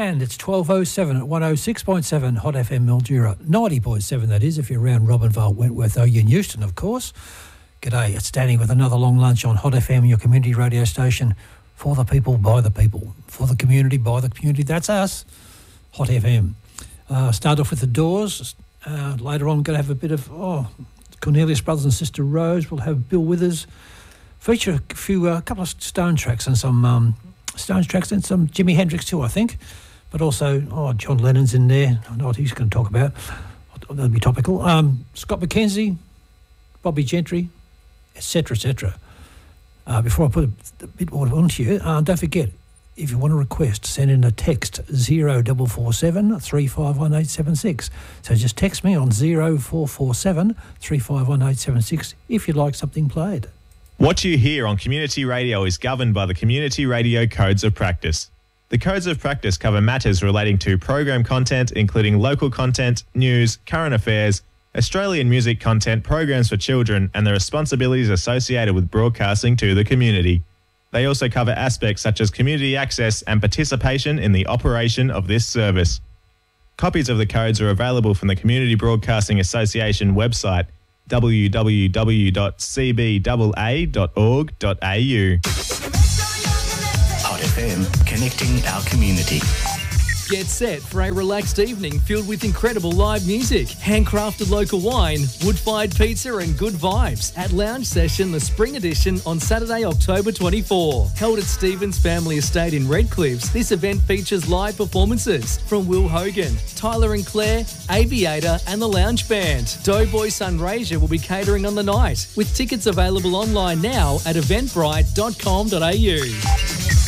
And it's 12:07 at 106.7 Hot FM Mildura. 90.7 that is, if you're around Robinvale, Wentworth, Oyu and Euston, of course. G'day, it's Danny with another long lunch on Hot FM, your community radio station for the people, by the people, for the community, by the community. That's us, Hot FM. Start off with the Doors. Later on, we're going to have a bit of Cornelius Brothers and Sister Rose. We'll have Bill Withers. Feature a couple of Stone tracks and some Stones tracks and some Jimi Hendrix too, I think. But also, John Lennon's in there. I know what he's going to talk about. That'll be topical. Scott McKenzie, Bobby Gentry, etc., etc. Before I put a bit more onto you, don't forget, if you want a request, send in a text 0447 351876. So just text me on 0447 351876 if you'd like something played. What you hear on community radio is governed by the Community Radio Codes of Practice. The Codes of Practice cover matters relating to program content, including local content, news, current affairs, Australian music content, programs for children, and the responsibilities associated with broadcasting to the community. They also cover aspects such as community access and participation in the operation of this service. Copies of the codes are available from the Community Broadcasting Association website, www.cbaa.org.au. Hot FM, connecting our community. Get set for a relaxed evening filled with incredible live music, handcrafted local wine, wood-fired pizza and good vibes at Lounge Session, the Spring Edition on Saturday, October 24. Held at Stevens Family Estate in Redcliffs, this event features live performances from Will Hogan, Tyler and Claire, Aviator and the Lounge Band. Doughboy Sunraysia will be catering on the night, with tickets available online now at eventbrite.com.au.